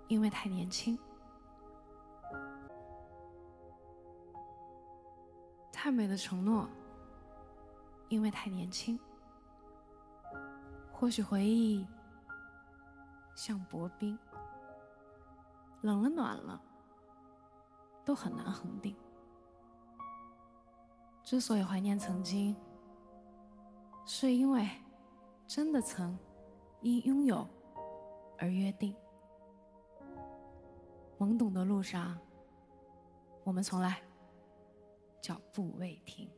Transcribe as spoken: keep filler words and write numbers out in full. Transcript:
因为太年轻。太美的承诺，因为太年轻。或许回忆像薄冰，冷了暖了都很难恒定。之所以怀念曾经，是因为真的曾因拥有而约定。懵懂的路上，我们从来脚步未停。